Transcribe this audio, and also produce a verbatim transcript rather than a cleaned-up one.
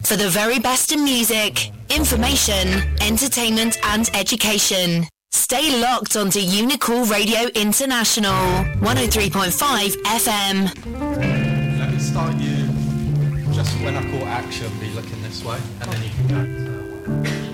for the very best in music, information, entertainment and education. Stay locked onto Unicool Radio International, one oh three point five F M. Let me start you just when I call action, be looking this way, and then you can go to...